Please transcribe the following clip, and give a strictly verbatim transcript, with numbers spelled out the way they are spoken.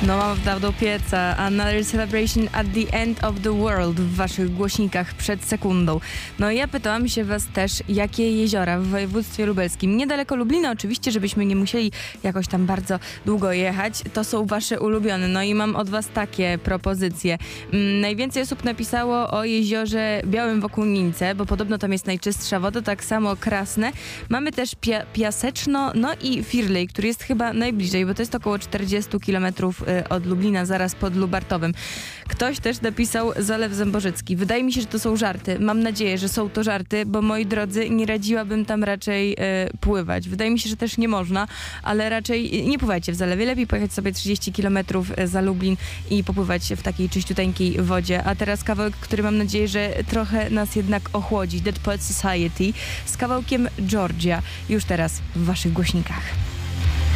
No mam do pieca. Another celebration at the end of the world w waszych głośnikach przed sekundą. No i ja pytałam się was też, jakie jeziora w województwie lubelskim, niedaleko Lublina oczywiście, żebyśmy nie musieli jakoś tam bardzo długo jechać, to są wasze ulubione. No i mam od was takie propozycje. Mm, najwięcej osób napisało o jeziorze Białym wokół Nińce, bo podobno tam jest najczystsza woda, tak samo Krasne. Mamy też Pia- Piaseczno, no i Firlej, który jest chyba najbliżej, bo to jest około czterdzieści kilometrów od Lublina, zaraz pod Lubartowem. Ktoś też napisał Zalew Zęborzecki. Wydaje mi się, że to są żarty. Mam nadzieję, że są to żarty, bo moi drodzy, nie radziłabym tam raczej e, pływać. Wydaje mi się, że też nie można, ale raczej nie pływajcie w zalewie. Lepiej pojechać sobie trzydzieści kilometrów za Lublin i popływać w takiej czyściuteńkiej wodzie. A teraz kawałek, który mam nadzieję, że trochę nas jednak ochłodzi. Dead Poets Society z kawałkiem Georgia. Już teraz w waszych głośnikach.